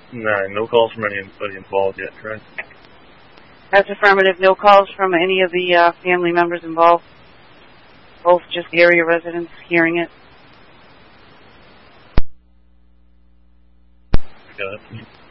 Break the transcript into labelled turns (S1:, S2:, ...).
S1: No calls from anybody involved yet, correct?
S2: That's affirmative. No calls from any of the family members involved. Both just area residents hearing it.
S1: Got it.